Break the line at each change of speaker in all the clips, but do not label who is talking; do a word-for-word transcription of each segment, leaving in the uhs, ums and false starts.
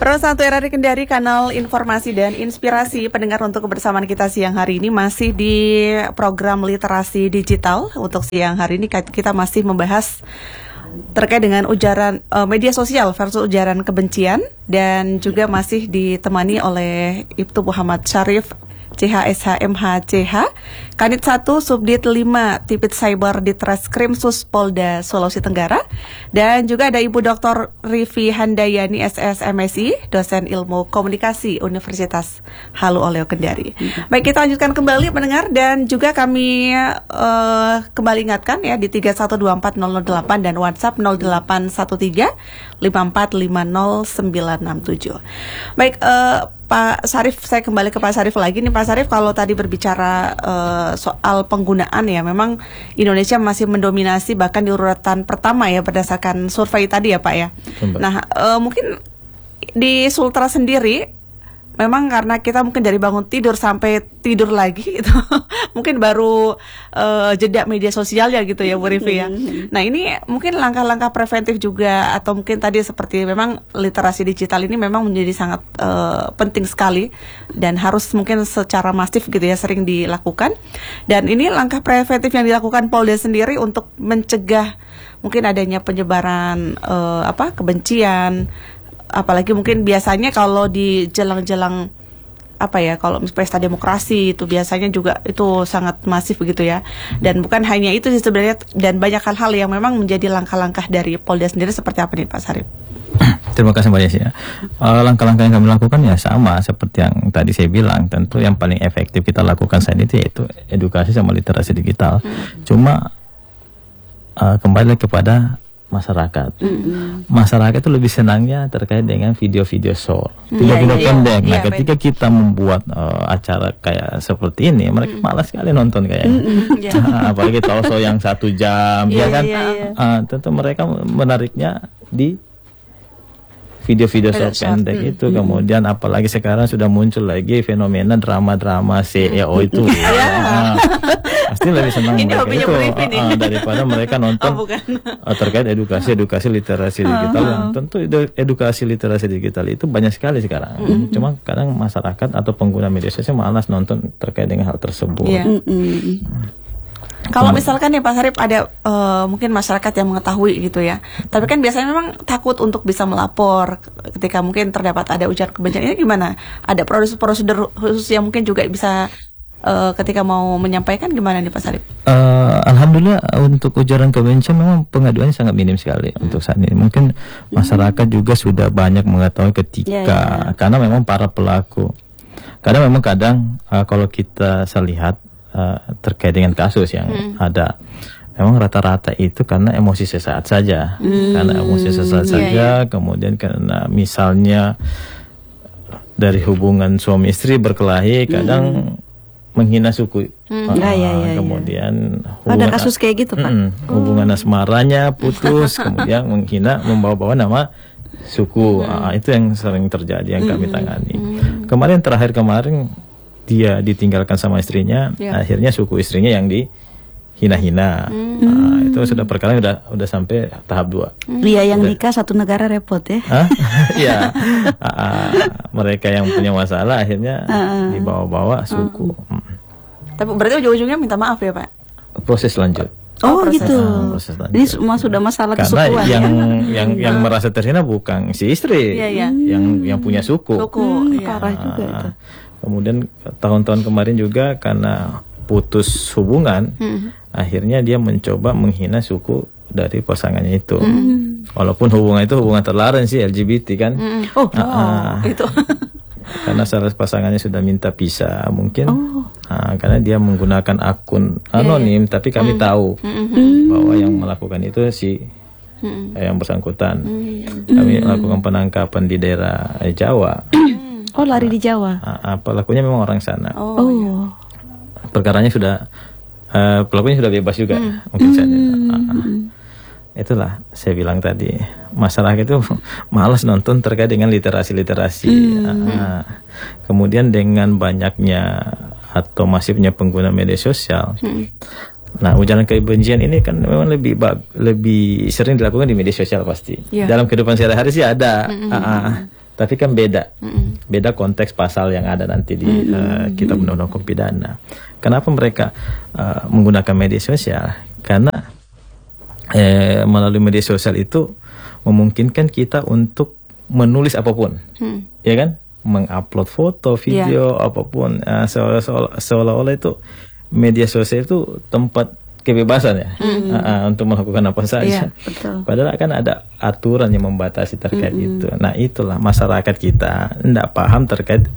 Pro satu R R I Kendari, kanal informasi dan inspirasi pendengar untuk kebersamaan kita siang hari ini masih di program literasi digital. Untuk siang hari ini kita masih membahas terkait dengan ujaran uh, media sosial versus ujaran kebencian, dan juga masih ditemani oleh Ibtu Muhammad Syarif C H S H M H C H, Kanit satu Subdit lima Tipit Cyber di Treskrim Sus Polda Sulawesi Tenggara, dan juga ada Ibu Doktor Rivi Handayani S S M Si, dosen ilmu komunikasi Universitas Halu Oleo Kendari. Mm-hmm. Baik, kita lanjutkan kembali mendengar, dan juga kami uh, kembali ingatkan ya di tiga satu dua empat nol nol delapan dan WhatsApp nol delapan satu tiga lima empat lima nol sembilan enam tujuh. Baik, uh, Pak Syarif, saya kembali ke Pak Syarif lagi nih. Pak Syarif, kalau tadi berbicara uh, soal penggunaan ya, memang Indonesia masih mendominasi bahkan di urutan pertama ya berdasarkan survei tadi ya Pak ya. Mbak. Nah uh, mungkin di Sultra sendiri memang karena kita mungkin dari bangun tidur sampai tidur lagi itu mungkin baru uh, jeda media sosial ya gitu ya Bu Rivi ya. Nah ini mungkin langkah-langkah preventif juga, atau mungkin tadi seperti memang literasi digital ini memang menjadi sangat uh, penting sekali dan harus mungkin secara masif gitu ya sering dilakukan. Dan ini langkah preventif yang dilakukan Polda sendiri untuk mencegah mungkin adanya penyebaran uh, apa kebencian. Apalagi mungkin biasanya kalau di jelang-jelang apa ya, kalau pesta demokrasi itu biasanya juga itu sangat masif begitu ya. Dan bukan hanya itu sih sebenarnya, dan banyak hal-hal yang memang menjadi langkah-langkah dari Polda sendiri. Seperti apa nih Pak Syarif?
Terima kasih Mbak Yesi ya. Uh, langkah-langkah yang kami lakukan ya sama seperti yang tadi saya bilang. Tentu yang paling efektif kita lakukan saat ini yaitu edukasi sama literasi digital. Hmm. Cuma uh, kembali kepada masyarakat. Mm-hmm. Masyarakat itu lebih senangnya terkait dengan video-video short, video-video yeah, pendek. Yeah, nah, yeah, ketika betul. kita membuat uh, acara kayak seperti ini, mereka mm-hmm. malas sekali nonton kayaknya. Mm-hmm. Yeah. Apalagi talk show yang satu jam, yeah, ya kan? Yeah, yeah. Uh, tentu mereka menariknya di video-video short pendek mm-hmm. itu. Kemudian apalagi sekarang sudah muncul lagi fenomena drama-drama C E O itu. Ya. Pasti lebih senang ini mereka itu uh, uh, daripada mereka nonton oh, uh, terkait edukasi edukasi literasi digital. Uh, uh. Yang tentu edukasi literasi digital itu banyak sekali sekarang. Uh-huh. Cuma kadang masyarakat atau pengguna media sosial malas nonton terkait dengan hal tersebut. Yeah. Uh-uh.
Kalau misalkan ya Pak Syarif ada uh, mungkin masyarakat yang mengetahui gitu ya, tapi kan biasanya memang takut untuk bisa melapor ketika mungkin terdapat ada ujaran kebencian. Ini gimana? Ada prosedur-prosedur khusus yang mungkin juga bisa Uh, ketika mau menyampaikan, gimana nih Pak Syarif?
Uh, Alhamdulillah untuk ujaran kebencian memang pengaduannya sangat minim sekali hmm. untuk saat ini. Mungkin masyarakat juga sudah banyak mengetahui ketika yeah, yeah. karena memang para pelaku. Karena memang kadang uh, kalau kita lihat uh, terkait dengan kasus yang hmm. ada, memang rata-rata itu karena emosi sesaat saja, hmm. karena emosi sesaat yeah, saja, yeah. kemudian karena misalnya dari hubungan suami istri berkelahi, kadang hmm. menghina suku, hmm. uh, ya, ya, ya,
kemudian ada kasus kayak gitu Pak.
Mm, hubungan oh. asmaranya putus, kemudian menghina, membawa-bawa nama suku, hmm. uh, itu yang sering terjadi yang kami tangani. Hmm. Kemarin terakhir kemarin dia ditinggalkan sama istrinya, ya. akhirnya suku istrinya yang dihina-hina. Hmm. Uh, itu sudah perkara udah udah sampai tahap dua.
Iya, hmm. yang nikah satu negara repot ya.
Iya, uh, uh, mereka yang punya masalah akhirnya uh, dibawa-bawa suku. Uh. Hmm.
Tapi berarti ujung-ujungnya minta maaf ya Pak?
Proses lanjut.
Oh, oh gitu. Uh, ini semua sudah masalah
kesukuan.
Karena
yang
ya?
yang yang merasa terhina bukan si istri, yeah, yeah. yang yang punya suku.
Suku, hmm, ya. Parah juga uh, itu.
Kemudian tahun-tahun kemarin juga karena putus hubungan, hmm. akhirnya dia mencoba menghina suku dari pasangannya itu. Hmm. Walaupun hubungan itu hubungan terlarang sih, L G B T kan. Hmm.
Oh, uh, uh, itu.
Karena salah pasangannya sudah minta pisah mungkin, oh. nah, karena dia menggunakan akun anonim, yeah. tapi kami mm. tahu mm-hmm. bahwa yang melakukan itu si mm. eh, yang bersangkutan. Mm. Kami mm. melakukan penangkapan di daerah eh, Jawa.
Oh, lari di Jawa.
Nah, pelakunya memang orang sana.
Oh. oh.
Perkaranya sudah, uh, pelakunya sudah bebas juga, mm. mungkin saja. Mm. Nah, itulah saya bilang tadi, masyarakat itu malas nonton terkait dengan literasi-literasi. Hmm. Nah, kemudian dengan banyaknya atau masifnya pengguna media sosial, hmm. nah ujaran kebencian ini kan memang lebih lebih sering dilakukan di media sosial pasti. Yeah. Dalam kehidupan sehari-hari sih ada, hmm. uh, uh, Tapi kan beda,
Mm-mm.
beda konteks pasal yang ada nanti di uh, kitab undang-undang hukum pidana. Kenapa mereka uh, menggunakan media sosial? Karena eh, melalui media sosial itu memungkinkan kita untuk menulis apapun, mm. ya kan? Mengupload foto, video, yeah. apapun. Uh, seolah-olah, seolah-olah itu media sosial itu tempat kebebasan ya, mm-hmm. uh, uh, untuk melakukan apa saja.
Yeah,
padahal kan ada aturan yang membatasi terkait mm-hmm. itu. Nah itulah masyarakat kita tidak paham terkait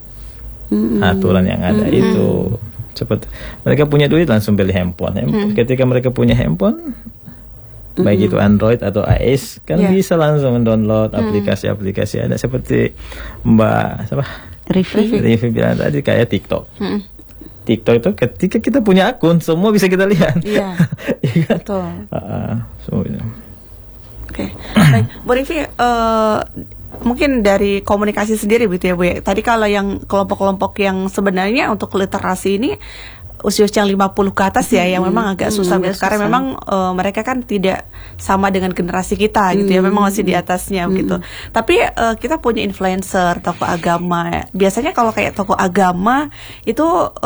mm-hmm. aturan yang ada mm-hmm. itu. Seperti mereka punya duit langsung beli handphone. handphone. Mm-hmm. Ketika mereka punya handphone, mm-hmm. baik itu Android atau iOS, kan yeah. bisa langsung mendownload mm-hmm. aplikasi-aplikasi ada seperti Mbak siapa?
Rivi.
Rivi bilang tadi kayak TikTok.
Mm-hmm.
TikTok itu ketika kita punya akun semua bisa kita lihat.
Iya.
Iya.
Betul.
Uh, so, ya.
Oke. Okay. Baik, Bu Rivi, uh, mungkin dari komunikasi sendiri gitu ya Bu ya. Tadi kalau yang kelompok-kelompok yang sebenarnya untuk literasi ini usia-usia yang lima puluh ke atas ya, hmm, yang memang agak susah, hmm, gitu. Karena memang uh, mereka kan tidak sama dengan generasi kita gitu ya, memang masih di atasnya hmm. gitu. Tapi uh, kita punya influencer, tokoh agama. Biasanya kalau kayak tokoh agama itu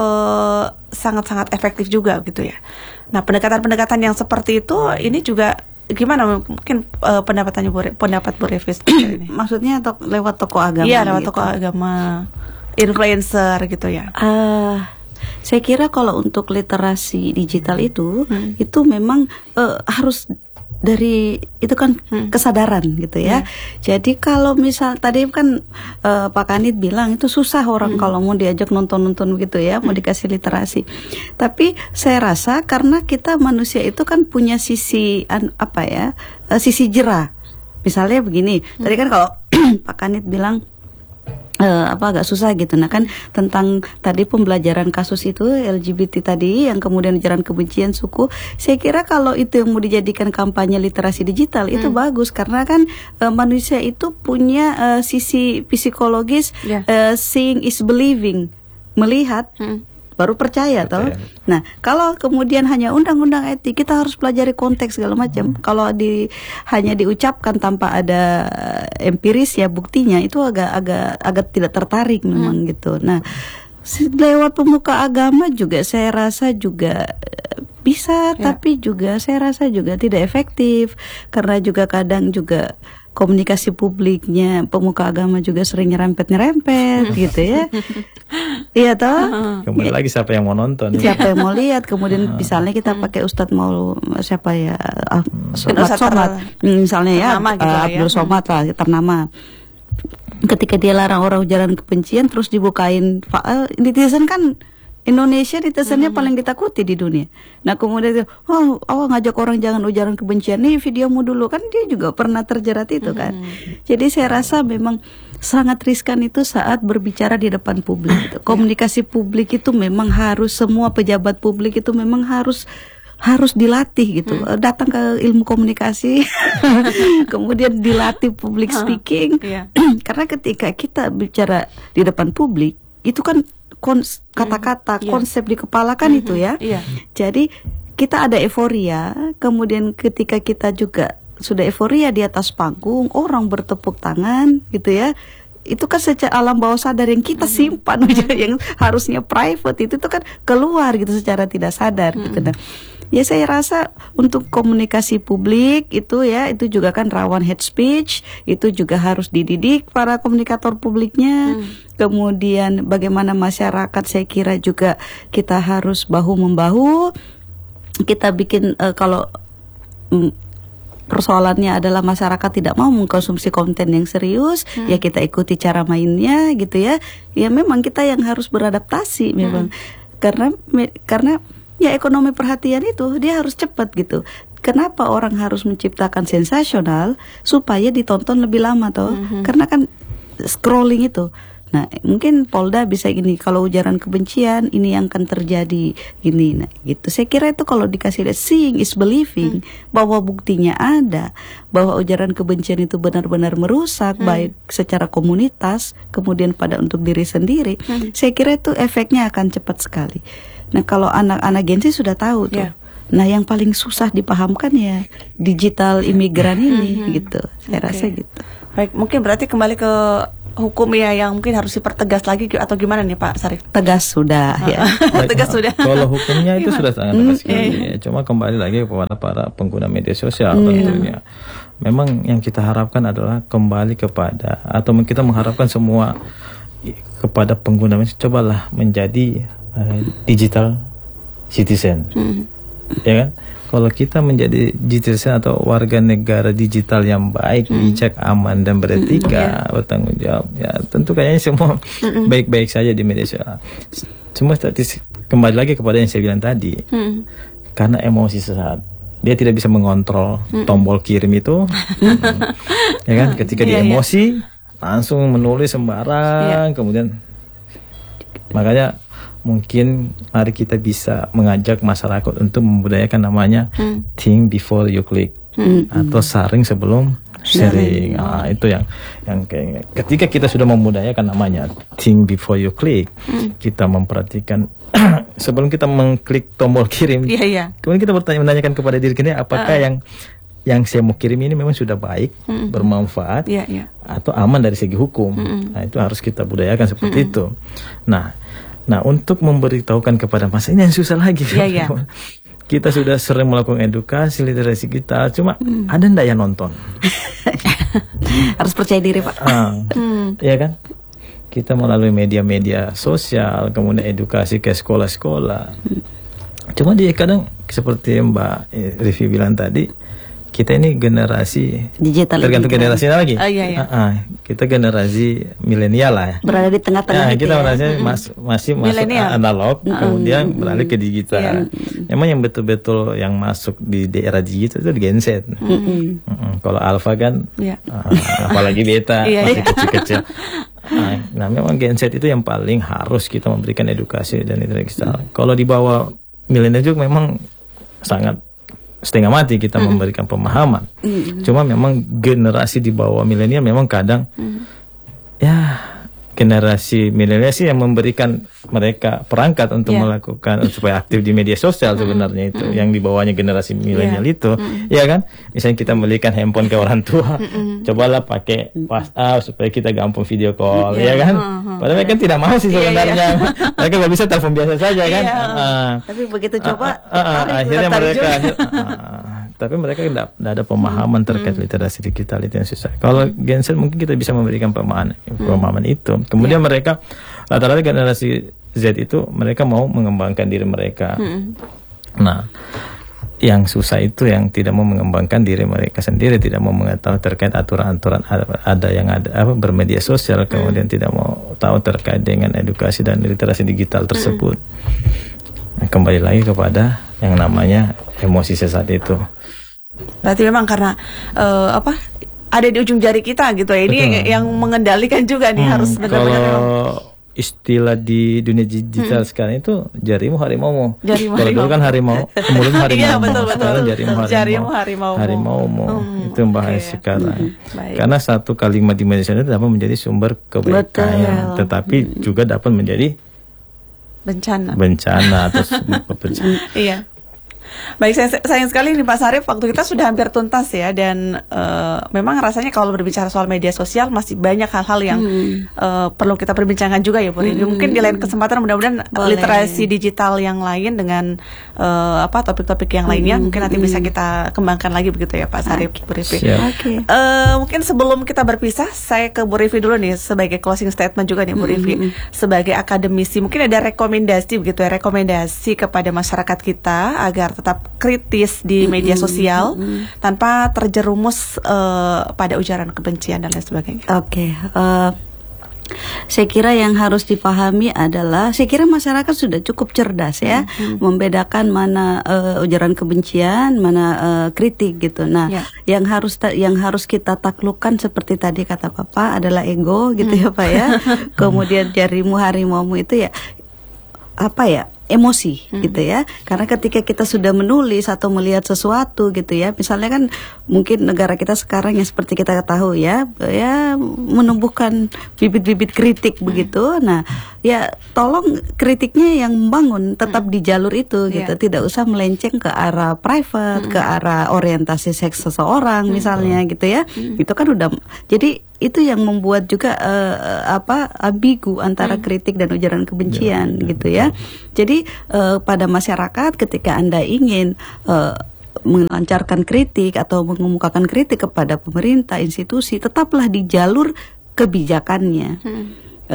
uh, sangat-sangat efektif juga gitu ya. Nah, pendekatan-pendekatan yang seperti itu ini juga gimana mungkin uh, pendapatannya Bu, pendapat Bu Revis ini?
Maksudnya to- lewat tokoh agama?
Iya, lewat
gitu.
tokoh agama, influencer gitu ya.
Uh, Saya kira kalau untuk literasi digital itu, hmm. itu memang uh, harus dari itu kan hmm. kesadaran gitu ya. Hmm. Jadi kalau misal tadi kan uh, Pak Kanit bilang itu susah orang hmm. kalau mau diajak nonton-nonton gitu ya, hmm. mau dikasih literasi. Tapi saya rasa karena kita manusia itu kan punya sisi an, apa ya, uh, sisi jera. Misalnya begini, hmm. tadi kan kalau Pak Kanit bilang Uh, apa agak susah gitu. Nah kan tentang tadi pembelajaran kasus itu L G B T tadi yang kemudian ujaran kebencian suku, saya kira kalau itu yang mau dijadikan kampanye literasi digital hmm. itu bagus karena kan uh, manusia itu punya uh, sisi psikologis yeah. uh, seeing is believing, melihat hmm. baru percaya toh. Nah, kalau kemudian hanya undang-undang etik, kita harus pelajari konteks segala macam. Hmm. Kalau di hanya diucapkan tanpa ada empiris ya buktinya, itu agak agak agak tidak tertarik memang hmm. gitu. Nah, lewat pemuka agama juga saya rasa juga bisa, ya. Tapi juga saya rasa juga tidak efektif karena juga kadang juga komunikasi publiknya pemuka agama juga sering nyerempet-nyerempet gitu ya. Iya toh?
Kembali ya. Lagi siapa yang mau nonton?
Siapa yang mau lihat? Kemudian misalnya kita pakai Ustadz mau siapa ya? Ah, Somad, Somad. Misalnya ya, ternama gitu uh, Abdul ya. Somad lah ternama. Ketika dia larang orang ujaran kebencian terus dibukain uh, netizen kan Indonesia netizennya mm-hmm. paling ditakuti di dunia. Nah kemudian dia, oh, oh ngajak orang jangan ujaran kebencian. Nih videomu dulu kan dia juga pernah terjerat itu kan. Mm-hmm. Jadi saya rasa memang sangat riskan itu saat berbicara di depan publik. Gitu. Komunikasi publik itu memang harus semua pejabat publik itu memang harus harus dilatih gitu. Hmm. Datang ke ilmu komunikasi, kemudian dilatih public speaking. Uh, yeah. Karena ketika kita bicara di depan publik itu kan Kons- kata-kata, mm, konsep yeah. di kepala kan mm-hmm. itu ya. Yeah. Jadi kita ada euforia, kemudian ketika kita juga sudah euforia di atas panggung, orang bertepuk tangan gitu ya. Itu kan secara alam bawah sadar yang kita simpan mm-hmm. yang harusnya private itu tuh kan keluar gitu secara tidak sadar mm-hmm. gitu. Nah, ya saya rasa untuk komunikasi publik itu ya itu juga kan rawan hate speech, itu juga harus dididik para komunikator publiknya. Hmm. Kemudian bagaimana masyarakat saya kira juga kita harus bahu membahu. Kita bikin uh, kalau um, persoalannya adalah masyarakat tidak mau mengkonsumsi konten yang serius, hmm. ya kita ikuti cara mainnya gitu ya. Ya memang kita yang harus beradaptasi memang. Hmm. Karena me, karena ya ekonomi perhatian itu dia harus cepat gitu. Kenapa orang harus menciptakan sensasional supaya ditonton lebih lama toh? Mm-hmm. Karena kan scrolling itu. Nah, mungkin Polda bisa gini, kalau ujaran kebencian ini yang akan terjadi gini. Nah, gitu. Saya kira itu kalau dikasih lihat seeing is believing, hmm. bahwa buktinya ada, bahwa ujaran kebencian itu benar-benar merusak hmm. baik secara komunitas, kemudian pada untuk diri sendiri. Hmm. Saya kira itu efeknya akan cepat sekali. Nah, kalau anak-anak Gen Z sudah tahu tuh. Yeah. Nah, yang paling susah dipahamkan ya digital imigran ini mm-hmm. gitu. Saya okay. rasa gitu.
Baik, mungkin berarti kembali ke hukum ya yang mungkin harus dipertegas lagi atau gimana nih Pak Sarif?
Tegas sudah ya.
Tegas sudah.
Kalau hukumnya itu sudah sangat tegas sekali. Ya. Cuma kembali lagi kepada para pengguna media sosial hmm. tentunya. Memang yang kita harapkan adalah kembali kepada atau kita mengharapkan semua kepada pengguna media, cobalah menjadi uh, digital citizen. Hmm. Ya kan? Kalau kita menjadi digital citizen atau warga negara digital yang baik, hmm. bijak, aman dan beretika, hmm. bertanggung jawab, ya tentu kayaknya semua hmm. baik-baik saja di media sosial. Semua statistik kembali lagi kepada yang saya bilang tadi, hmm. karena emosi sesaat, dia tidak bisa mengontrol hmm. tombol kirim itu, hmm. ya kan? Ketika dia emosi, langsung menulis sembarang, yeah. kemudian makanya mungkin mari kita bisa mengajak masyarakat untuk membudayakan namanya hmm. think before you click hmm. atau saring sebelum sharing. Nah, itu yang yang kayak ketika kita sudah membudayakan namanya think before you click, hmm. kita memperhatikan sebelum kita mengklik tombol kirim.
Yeah, yeah.
Kemudian kita bertanya menanyakan kepada diri kita apakah uh. yang yang saya mau kirim ini memang sudah baik, mm-hmm. bermanfaat, yeah, yeah. atau aman dari segi hukum. Mm-hmm. Nah, itu harus kita budayakan seperti mm-hmm. itu. Nah, nah untuk memberitahukan kepada masa ini yang susah lagi. Yeah, yeah. Kita sudah sering melakukan edukasi literasi kita, cuma mm. ada ndak yang nonton?
Harus percaya diri Pak.
Ah, mm. Ya kan? Kita melalui media-media sosial, kemudian edukasi ke sekolah-sekolah. Mm. Cuma dia kadang seperti Mbak Rivi bilang tadi, kita ini generasi
digital,
tergantung generasi lagi.
Oh, iya, iya.
Uh, uh, kita generasi milenial lah ya.
Berada di tengah-tengah.
Nah, kita
ya.
merasa mas, masih masuk analog, mm-hmm. kemudian mm-hmm. beralih ke digital. Yeah. Emang yang betul-betul yang masuk di daerah digital itu di Gen Z. Mm-hmm. Mm-hmm. Kalau Alpha kan, yeah. uh, apalagi Beta masih kecil-kecil. Nah, nah, memang Gen Z itu yang paling harus kita memberikan edukasi dan digital. Mm-hmm. Kalau di bawah milenial juga memang sangat setengah mati kita mm. memberikan pemahaman. Mm. Cuma memang generasi di bawah milenial memang kadang mm. ya generasi milenial sih yang memberikan mereka perangkat untuk yeah. melakukan supaya aktif di media sosial sebenarnya itu. Mm. Yang di bawahnya generasi milenial yeah. itu, mm. ya kan? Misalnya kita belikan handphone ke orang tua, mm-mm. cobalah pakai WhatsApp supaya kita gampang video call, yeah. ya kan? Uh-huh. Padahal mereka tidak mau sih sebenarnya. Yeah, yeah. Mereka nggak bisa telepon biasa saja kan? Yeah. Uh,
tapi begitu coba,
uh, uh, uh, akhirnya mereka, akhir, uh, tapi mereka tidak ada pemahaman terkait mm. literasi digital itu yang susah. Kalau Gen Z mungkin kita bisa memberikan pemahaman, pemahaman mm. itu. Kemudian yeah. mereka rata-rata generasi Z itu mereka mau mengembangkan diri mereka. Hmm. Nah, yang susah itu yang tidak mau mengembangkan diri mereka sendiri, tidak mau mengetahui terkait aturan-aturan ada yang ada apa bermedia sosial, kemudian hmm. tidak mau tahu terkait dengan edukasi dan literasi digital tersebut. Hmm. Nah, kembali lagi kepada yang namanya emosi sesaat itu.
Berarti memang karena uh, apa? Ada di ujung jari kita gitu ya. Ini Betul. yang mengendalikan juga nih hmm, harus benar-benar.
Kalau istilah di dunia digital hmm. sekarang itu jarimu harimaumu.
Jarimu
Kalau dulu kan harimau, kemudian harimau.
Iya betul betul.
Sekarang jarimu harimau.
Jarimu harimaumu.
Harimaumu. Hmm, itu bahaya okay. sekarang.
Hmm,
Karena satu kalimat di media sosial itu dapat menjadi sumber kebaikan, tetapi hmm. juga dapat menjadi
bencana.
Bencana atau bencana.
Iya. Baik, sayang, sayang sekali nih Pak Sarif, waktu kita sudah hampir tuntas ya. Dan uh, memang rasanya kalau berbicara soal media sosial masih banyak hal-hal yang hmm. uh, perlu kita perbincangkan juga ya Bu Rivi. Hmm. Mungkin di lain kesempatan mudah-mudahan Boleh. literasi digital yang lain dengan uh, apa topik-topik yang lainnya hmm. mungkin nanti bisa kita kembangkan lagi begitu ya Pak Sarif, okay. Bu Rivi. Okay. Uh, mungkin sebelum kita berpisah, saya ke Bu Rivi dulu nih sebagai closing statement juga nih Bu hmm. Rivi. Sebagai akademisi, mungkin ada rekomendasi begitu ya, rekomendasi kepada masyarakat kita agar tetap kritis di media sosial mm-hmm. tanpa terjerumus uh, pada ujaran kebencian dan lain sebagainya.
Oke, okay. uh, saya kira yang harus dipahami adalah, saya kira masyarakat sudah cukup cerdas ya, mm-hmm. membedakan mana uh, ujaran kebencian, mana uh, kritik gitu. Nah, yeah. yang harus ta- yang harus kita taklukkan seperti tadi kata Bapak adalah ego gitu mm. ya Pak ya. Kemudian jarimu harimaumu itu ya apa ya? emosi hmm. gitu ya. Karena ketika kita sudah menulis atau melihat sesuatu gitu ya, misalnya kan mungkin negara kita sekarang yang seperti kita tahu ya, ya menumbuhkan bibit-bibit kritik hmm. begitu. Nah, ya tolong kritiknya yang membangun, tetap hmm. di jalur itu gitu, yeah. tidak usah melenceng ke arah private, hmm. ke arah orientasi seks seseorang hmm. misalnya gitu ya. Hmm. Itu kan udah jadi itu yang membuat juga uh, apa ambigu antara hmm. kritik dan ujaran kebencian ya, gitu ya. Jadi uh, pada masyarakat ketika Anda ingin uh, melancarkan kritik atau mengemukakan kritik kepada pemerintah, institusi, tetaplah di jalur kebijakannya. Hmm.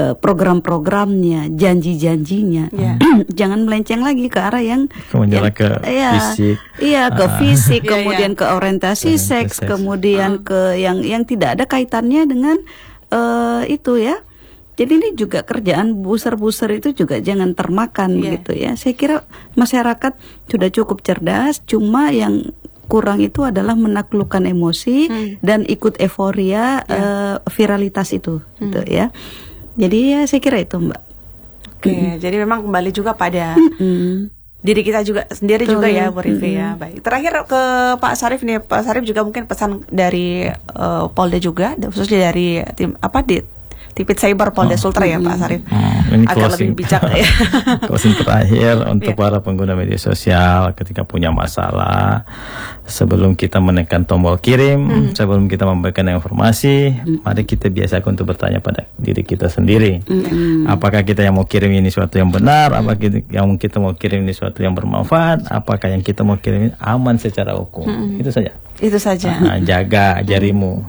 Program-programnya, janji-janjinya, yeah. jangan melenceng lagi ke arah yang, yang
ke
ya,
fisik,
iya ke fisik,
uh,
kemudian
yeah, yeah.
ke orientasi seks,
seks,
kemudian uh. ke yang yang tidak ada kaitannya dengan uh, itu ya. Jadi ini juga kerjaan buser-buser itu juga jangan termakan yeah. gitu ya. Saya kira masyarakat sudah cukup cerdas, cuma yang kurang itu adalah menaklukkan emosi hmm. dan ikut euforia yeah. uh, viralitas itu, hmm. gitu ya. Jadi ya saya kira itu Mbak.
Oke, mm. jadi memang kembali juga pada mm. diri kita juga sendiri Betul. juga ya Bu Rivi mm. ya. Baik. Terakhir ke Pak Syarif nih, Pak Syarif juga mungkin pesan dari uh, Polda juga, khususnya dari tim apa di Tipit Cyber Polda oh, Sultra ya Pak Syarif. Oh,
ini
agar
closing,
lebih bijak ya.
Closing terakhir untuk
yeah.
para pengguna media sosial ketika punya masalah, sebelum kita menekan tombol kirim, hmm. sebelum kita memberikan informasi, hmm. mari kita biasakan untuk bertanya pada diri kita sendiri. Hmm. Apakah kita yang mau kirim ini suatu yang benar, hmm. apakah kita, yang kita mau kirim ini suatu yang bermanfaat, apakah yang kita mau kirim ini aman secara hukum. Hmm. Itu saja.
Itu saja.
Nah, jaga jarimu.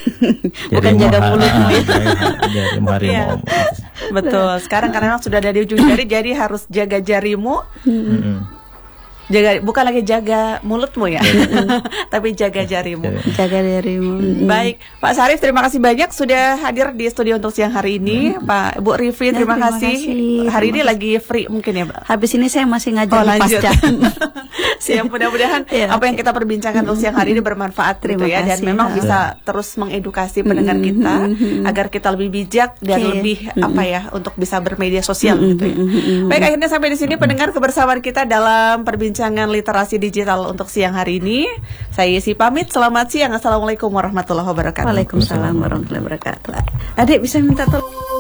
Bukan
jarimu
jaga mulutmu.
Jarimu harimau.
Betul. Sekarang karena sudah ada di ujung jari, jadi harus jaga jarimu.
Hmm.
Jaga, bukan lagi jaga mulutmu ya, tapi jaga jarimu.
Jaga jarimu.
Baik, Pak Syarif, terima kasih banyak sudah hadir di studio untuk siang hari ini. Hmm. Pak Bu Rivi, terima, ya, terima kasih. kasih. Hari terima ini kasih. Lagi free mungkin ya, Pak.
Habis ini saya masih ngajar
oh,
di pasca.
Siap, mudah-mudahan ya. apa yang kita perbincangkan untuk siang hari ini bermanfaat terima gitu ya, kasih. Dan memang bisa terus mengedukasi pendengar kita agar kita lebih bijak dan okay. lebih apa ya untuk bisa bermedia sosial gitu ya. Baik, akhirnya sampai di sini pendengar kebersamaan kita dalam perbincangan Perbincangan literasi digital untuk siang hari ini. Saya Yesi pamit. Selamat siang. Assalamualaikum warahmatullahi wabarakatuh.
Waalaikumsalam warahmatullahi wabarakatuh. Adik bisa minta tolong.